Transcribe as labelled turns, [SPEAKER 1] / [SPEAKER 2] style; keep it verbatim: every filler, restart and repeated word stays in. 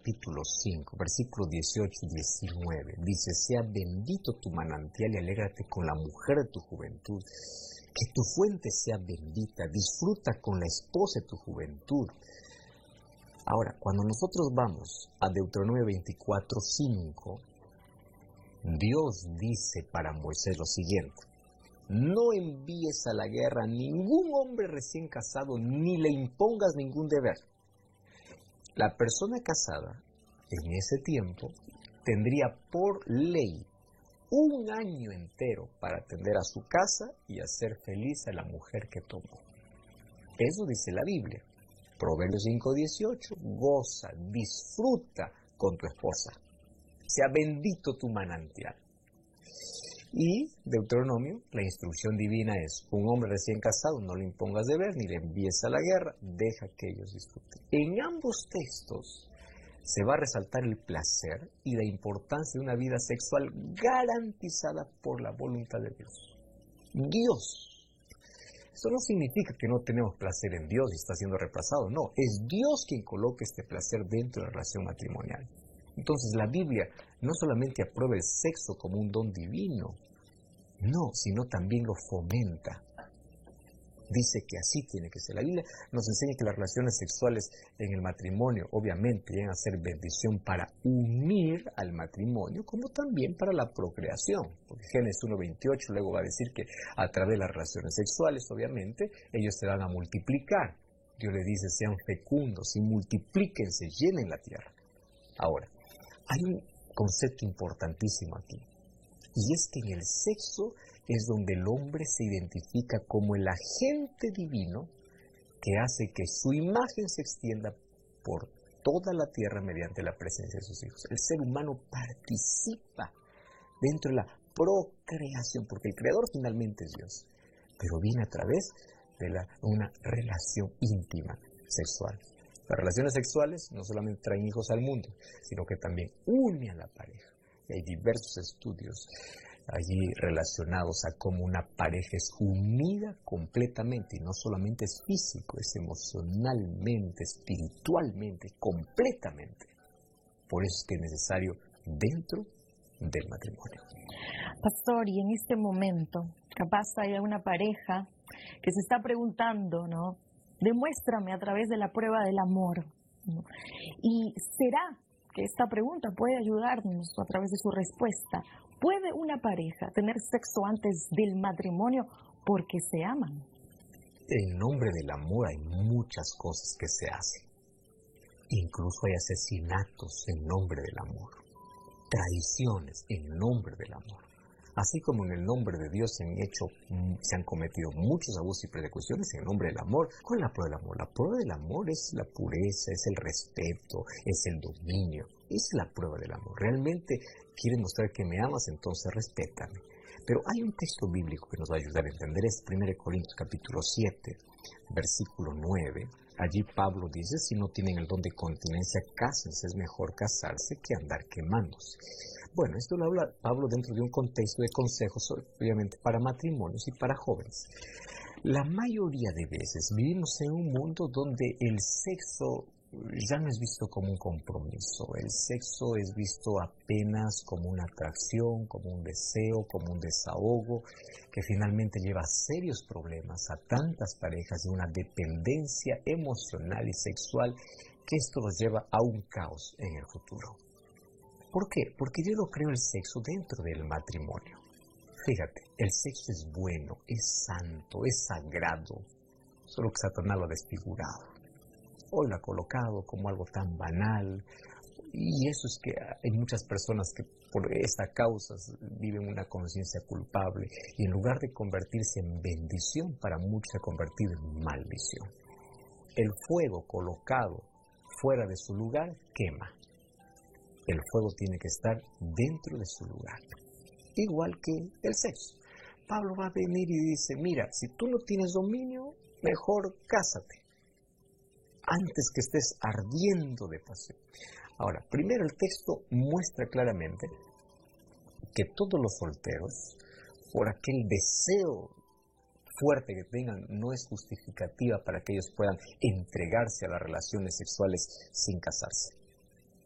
[SPEAKER 1] capítulo cinco, versículos dieciocho y diecinueve, dice: sea bendito tu manantial y alégrate con la mujer de tu juventud. Que tu fuente sea bendita, disfruta con la esposa de tu juventud. Ahora, cuando nosotros vamos a Deuteronomio veinticuatro, cinco, Dios dice para Moisés lo siguiente: no envíes a la guerra a ningún hombre recién casado, ni le impongas ningún deber. La persona casada, en ese tiempo, tendría por ley un año entero para atender a su casa y hacer feliz a la mujer que tomó. Eso dice la Biblia. Proverbios cinco, dieciocho, goza, disfruta con tu esposa. Sea bendito tu manantial. Y Deuteronomio, la instrucción divina es: un hombre recién casado no le impongas deber ni le envíes a la guerra, deja que ellos disfruten. En ambos textos se va a resaltar el placer y la importancia de una vida sexual garantizada por la voluntad de Dios. Dios. Esto no significa que no tenemos placer en Dios y está siendo reemplazado, no. Es Dios quien coloca este placer dentro de la relación matrimonial. Entonces la Biblia no solamente aprueba el sexo como un don divino, no, sino también lo fomenta. Dice que así tiene que ser. La Biblia nos enseña que las relaciones sexuales en el matrimonio obviamente llegan a ser bendición para unir al matrimonio, como también para la procreación. Porque Génesis uno veintiocho luego va a decir que a través de las relaciones sexuales, obviamente, ellos se van a multiplicar. Dios le dice: sean fecundos y multiplíquense, llenen la tierra. Ahora, hay un concepto importantísimo aquí, y es que en el sexo es donde el hombre se identifica como el agente divino que hace que su imagen se extienda por toda la tierra mediante la presencia de sus hijos. El ser humano participa dentro de la procreación, porque el creador finalmente es Dios, pero viene a través de la, una relación íntima sexual. Las relaciones sexuales no solamente traen hijos al mundo, sino que también unen a la pareja. Y hay diversos estudios allí relacionados a cómo una pareja es unida completamente, y no solamente es físico, es emocionalmente, espiritualmente, completamente. Por eso es que es necesario dentro del matrimonio.
[SPEAKER 2] Pastor, y en este momento, capaz hay una pareja que se está preguntando, ¿no? Demuéstrame a través de la prueba del amor, ¿no? Y será que esta pregunta puede ayudarnos a través de su respuesta. ¿Puede una pareja tener sexo antes del matrimonio porque se aman?
[SPEAKER 1] En nombre del amor hay muchas cosas que se hacen. Incluso hay asesinatos en nombre del amor, traiciones en nombre del amor. Así como en el nombre de Dios se han hecho, se han cometido muchos abusos y persecuciones en nombre del amor. ¿Cuál es la prueba del amor? La prueba del amor es la pureza, es el respeto, es el dominio. Esa es la prueba del amor. Realmente quieres mostrar que me amas, entonces respétame. Pero hay un texto bíblico que nos va a ayudar a entender. Es primera Corintios capítulo siete, versículo nueve. Allí Pablo dice: si no tienen el don de continencia, cásense, es mejor casarse que andar quemándose. Bueno, esto lo habla Pablo dentro de un contexto de consejos, obviamente, para matrimonios y para jóvenes. La mayoría de veces vivimos en un mundo donde el sexo ya no es visto como un compromiso. El sexo es visto apenas como una atracción, como un deseo, como un desahogo, que finalmente lleva a serios problemas a tantas parejas de una dependencia emocional y sexual, que esto los lleva a un caos en el futuro. ¿Por qué? Porque yo no creo el sexo dentro del matrimonio. Fíjate, el sexo es bueno, es santo, es sagrado, solo que Satanás lo ha desfigurado. Hoy lo ha colocado como algo tan banal, y eso es que hay muchas personas que por esta causa viven una conciencia culpable, y en lugar de convertirse en bendición, para muchos se ha convertido en maldición. El fuego colocado fuera de su lugar quema. El fuego tiene que estar dentro de su lugar, igual que el sexo. Pablo va a venir y dice: mira, si tú no tienes dominio, mejor cásate, antes que estés ardiendo de pasión. Ahora, primero el texto muestra claramente que todos los solteros, por aquel deseo fuerte que tengan, no es justificativa para que ellos puedan entregarse a las relaciones sexuales sin casarse.